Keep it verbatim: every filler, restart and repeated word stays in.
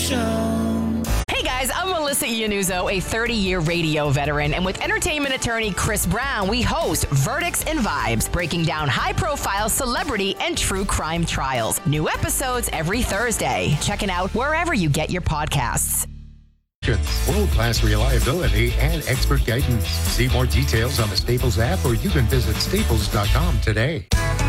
Show. Hey guys, I'm Melissa Iannuzzo, a thirty-year radio veteran, and with entertainment attorney Chris Brown, we host Verdicts and Vibes, breaking down high-profile celebrity and true crime trials. New episodes every Thursday. Check it out wherever you get your podcasts. World-class reliability and expert guidance. See more details on the Staples app, or you can visit staples dot com today.